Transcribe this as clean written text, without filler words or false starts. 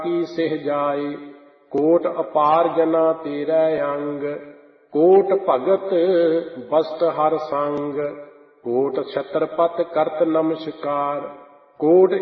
ਕੀ ਸਿਹ ਜਾਏ। ਕੋਟ ਅਪਾਰ ਜਨਾ ਤੇਰੇ ਅੰਗ, ਕੋਟ ਭਗਤ ਬਸਤ ਹਰ ਸੰਗ। ਕੋਟ ਛਤਰਪਤ ਕਰਤ ਨਮਸਕਾਰ, ਕੋਟ